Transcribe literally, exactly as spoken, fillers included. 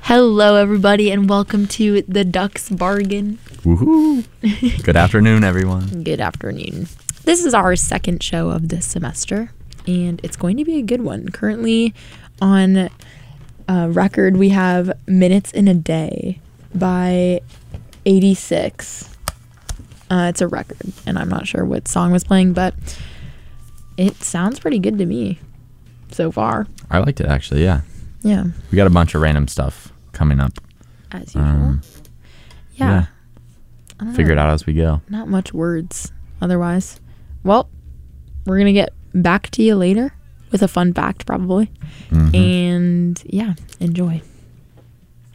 Hello, everybody, and welcome to the Ducks Bargain. Woohoo! Good afternoon, everyone. Good afternoon. This is our second show of this semester, and it's going to be a good one. Currently on uh, record, we have Minutes in a Day by eighty-six. Uh, it's a record, and I'm not sure what song was playing, but it sounds pretty good to me so far. I liked it, actually, yeah. Yeah. We got a bunch of random stuff coming up. As usual. Um, yeah. yeah. I don't Figure know. it out as we go. Not much words otherwise. Well, we're going to get back to you later with a fun fact, probably. Mm-hmm. And yeah, enjoy.